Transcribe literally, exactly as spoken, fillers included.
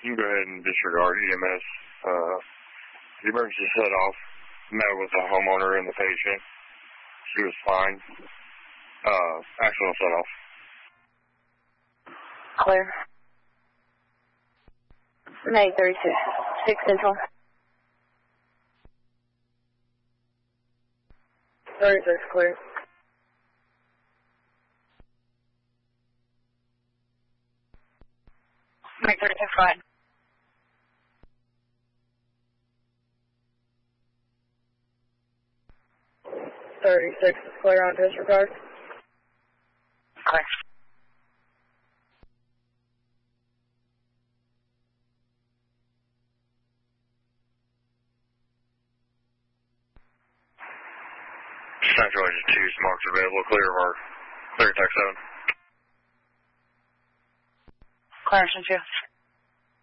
You can go ahead and disregard E M S. Uh, the emergency set off. Met with the homeowner and the patient. She was fine. Uh, accidental set off. Clear. May thirty-six. six Central. thirty-six clear. May thirty-six fine. thirty-six is clear on disregard. Clear. Central Engine two, smokes available, clear or clear tech seven. Clear, Central.